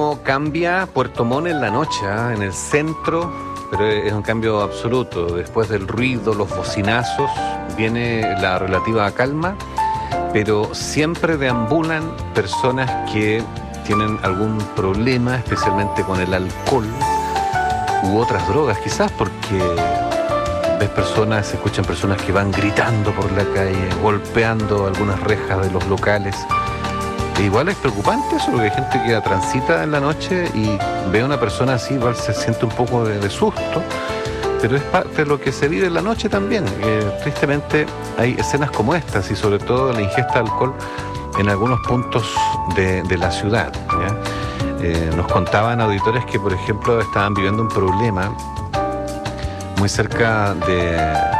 cómo cambia Puerto Montt en la noche, en el centro, pero es un cambio absoluto. Después del ruido, los bocinazos, viene la relativa calma, pero siempre deambulan personas que tienen algún problema, especialmente con el alcohol u otras drogas, quizás porque se escuchan personas que van gritando por la calle, golpeando algunas rejas de los locales. E igual es preocupante eso, porque hay gente que transita en la noche y ve a una persona así, igual se siente un poco de susto, pero es parte de lo que se vive en la noche también. Tristemente hay escenas como estas y sobre todo la ingesta de alcohol en algunos puntos de la ciudad, ¿ya? Nos contaban auditores que, por ejemplo, estaban viviendo un problema muy cerca de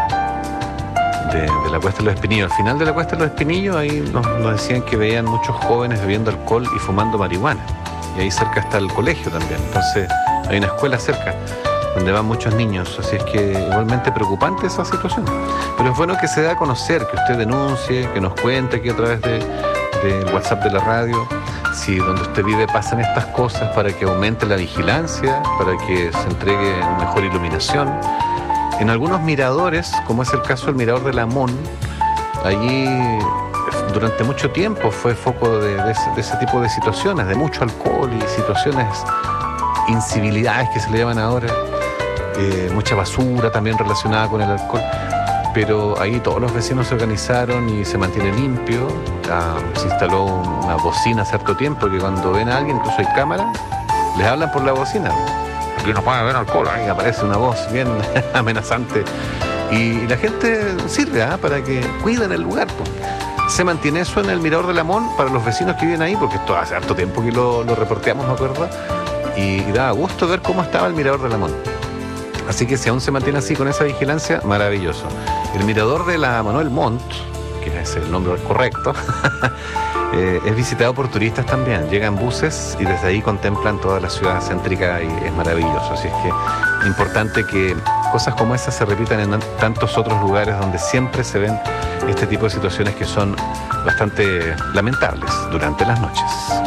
la Cuesta de los Espinillos. Al final de la Cuesta de los Espinillos, ahí nos decían que veían muchos jóvenes bebiendo alcohol y fumando marihuana. Y ahí cerca está el colegio también. Entonces hay una escuela cerca donde van muchos niños. Así es que igualmente preocupante esa situación. Pero es bueno que se dé a conocer, que usted denuncie, que nos cuente aquí a través del WhatsApp de la radio, si donde usted vive pasan estas cosas, para que aumente la vigilancia, para que se entregue mejor iluminación. En algunos miradores, como es el caso del Mirador de la Mon, allí durante mucho tiempo fue foco de ese tipo de situaciones, de mucho alcohol y situaciones, incivilidades que se le llaman ahora, mucha basura también relacionada con el alcohol, pero ahí todos los vecinos se organizaron y se mantiene limpio. Se instaló una bocina hace harto tiempo, que cuando ven a alguien, incluso hay cámara, les hablan por la bocina. Aquí no puede haber alcohol, ahí aparece una voz bien amenazante y la gente sirve para que cuiden el lugar, pues. Se mantiene eso en el Mirador de la Mon para los vecinos que viven ahí, porque esto hace harto tiempo que lo reporteamos, me acuerdo, y daba gusto ver cómo estaba el Mirador de la Mon. Así que si aún se mantiene así con esa vigilancia, maravilloso. El Mirador de la Manuel Montt, que es el nombre correcto, es visitado por turistas también. Llegan buses y desde ahí contemplan toda la ciudad céntrica y es maravilloso. Así es que importante que cosas como esas se repitan en tantos otros lugares donde siempre se ven este tipo de situaciones que son bastante lamentables durante las noches.